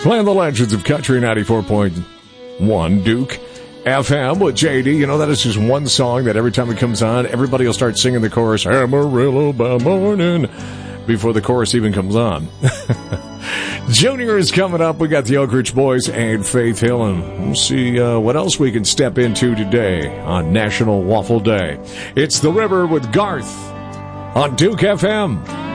Playing the legends of Country 94.1 Duke FM with JD. You know, that is just one song that every time it comes on, everybody will start singing the chorus, Amarillo by morning, before the chorus even comes on. Junior is coming up. We got the Oak Ridge Boys and Faith Hill, and we'll see what else we can step into today on National Waffle Day. It's The River with Garth on Duke FM.